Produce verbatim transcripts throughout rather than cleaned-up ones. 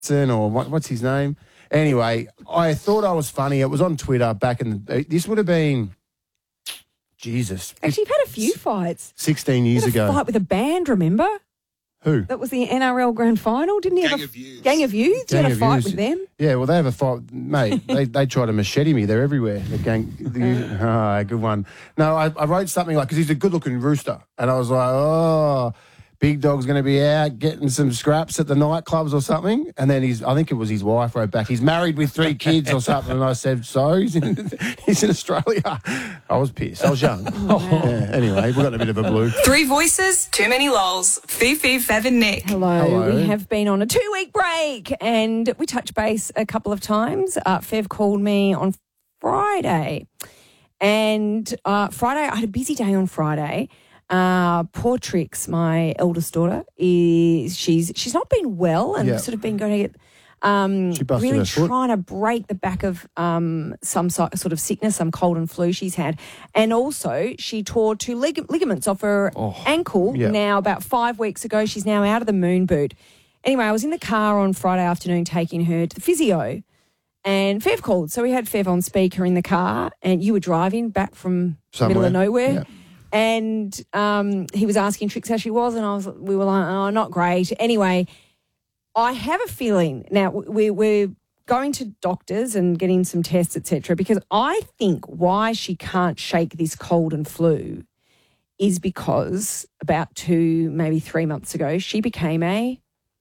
or what, what's his name? Anyway, I thought I was funny. It was on Twitter back in the... This would have been... Jesus. Actually, you've had a few fights. sixteen years you had a ago. fight with a band, remember? Who? That was the N R L Grand Final, didn't you? Gang have a of Youths. Gang of Youths? You Gang had a of fight Youths. with them? Yeah, well, they have a fight. Mate, they, they try to machete me. They're everywhere. The gang... The, ah, good one. No, I, I wrote something like... Because he's a good-looking rooster. And I was like, oh... Big Dog's going to be out getting some scraps at the nightclubs or something. And then he's, I think it was his wife wrote back, he's married with three kids or something. And I said, so? He's in, he's in Australia. I was pissed. I was young. Oh, wow. Yeah, anyway, we got a bit of a blue. Three voices, too many lols. Fifi, Fev and Nick. Hello. Hello. We have been on a two-week break and we touched base a couple of times. Uh, Fev called me on Friday. And uh, Friday, I had a busy day on Friday. Uh, poor Trix, my eldest daughter, is she's she's not been well and Yeah. sort of been going to get um, She busted really her foot. trying to break the back of um, some so, sort of sickness, some cold and flu she's had. And also she tore two lig- ligaments off her ankle Yeah. now about five weeks ago. She's now out of the moon boot. Anyway, I was in the car on Friday afternoon taking her to the physio and Fev called. So we had Fev on speaker in the car and you were driving back from the middle of Somewhere. nowhere. Yeah. And um, he was asking Trix how she was, and I was, we were like, oh, not great. Anyway, I have a feeling now we, we're going to doctors and getting some tests, et cetera, because I think why she can't shake this cold and flu is because about two, maybe three months ago, she became a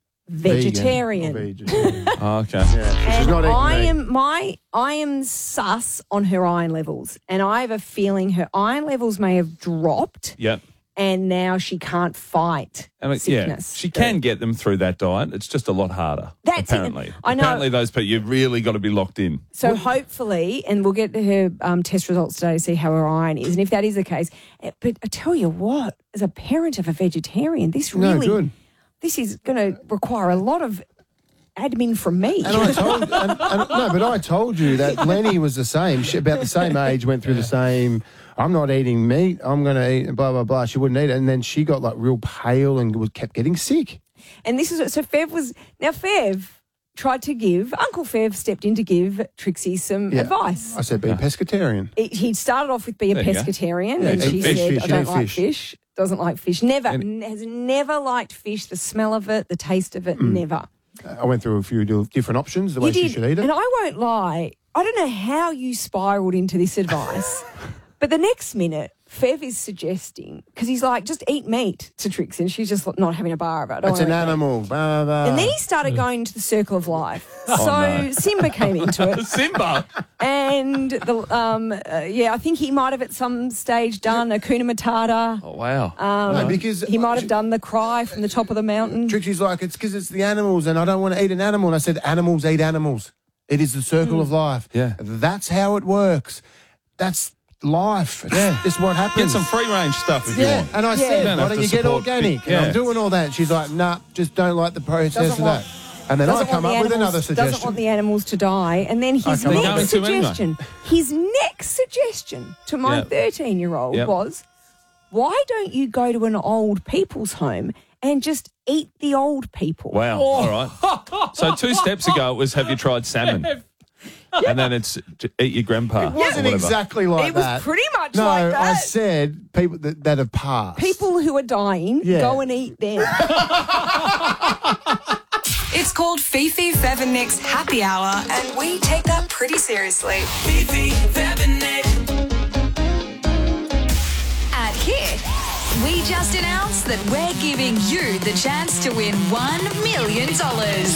vegetarian. Vegan. Or vegetarian. Oh, okay. Yeah, she's And not eating I meat. am my I am sus on her iron levels, and I have a feeling her iron levels may have dropped, Yep. and now she can't fight I mean, yeah, sickness. she can get them through that diet. It's just a lot harder. That's it. apparently. I know. Apparently, those people you've really got to be locked in. So hopefully, and we'll get her um, test results today to see how her iron is, and if that is the case. eh, But I tell you what, as a parent of a vegetarian, this No, really good. this is going to require a lot of admin from me. And I told, and, and, no, but I told you that Lenny was the same. She, about the same age, went through the same. I'm not eating meat. I'm going to eat blah blah blah. She wouldn't eat it, and then she got like real pale and was kept getting sick. And this is so Fev was now Fev tried to give Uncle Fev stepped in to give Trixie some Yeah. advice. I said, be a pescatarian. It, he started off with be a There you go. pescatarian, Yeah, and eat she fish, said, fish, "I don't eat like fish." fish. Doesn't like fish. Never And- n- has never liked fish. The smell of it, the taste of it, Mm. never." I went through a few different options, the way You she did, should eat it. and I won't lie. I don't know how you spiraled into this advice, but the next minute, Fev is suggesting because he's like, "Just eat meat" to Trixie, and she's just not having a bar of it. I don't It's wanna an eat meat. animal. Blah, blah. And then he started going to the circle of life. So no. Simba came into it. Simba. And the um, uh, yeah, I think he might have at some stage done Hakuna Matata. Oh, wow. Um, No, because he might have done the cry from the top of the mountain. Trixie's like, it's because it's the animals and I don't want to eat an animal. And I said, animals eat animals. It is the circle Hmm. of life. Yeah. That's how it works. That's life. It's, Yeah. it's what happens. Get some free range stuff if you Yeah, want. and I Yeah. said, You don't why have don't to you get support organic? big- And I'm yeah. doing all that. And she's like, nah, just don't like the process Doesn't of want- that. And then I Doesn't come want up the with animals- another Doesn't want suggestion. the animals to die. And then his I come up next with it. They're going to suggestion, his next suggestion to my Yep. thirteen-year-old Yep. was, why don't you go to an old people's home and just eat the old people? Wow. All right. So two steps ago it was, have you tried salmon? And then it's j- eat your grandpa. It wasn't or whatever. exactly like It was that. pretty much no, like that. I said people that, that have passed. People who are dying, Yeah. go and eat them. It's called Fifi, Fev and Nick's Happy Hour, and we take that pretty seriously. Fifi, Fev and Nick. At Hit, we just announced that we're giving you the chance to win one million dollars.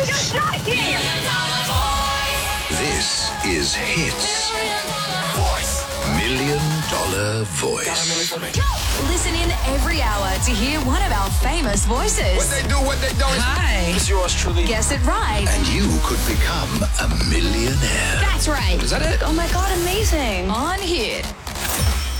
This is Hits Million Dollar Voice. Listen in every hour to hear one of our famous voices. They do what they don't. Hi. It's yours truly. Guess it right. And you could become a millionaire. That's right. Is that it? Oh my God, amazing. On Hit.